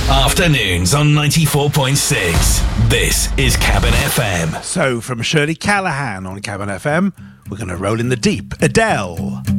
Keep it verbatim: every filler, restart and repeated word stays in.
Afternoons on ninety-four point six. This is Cabin F M. So, from Shirley Callahan on Cabin F M, we're going to roll in the deep. Adele.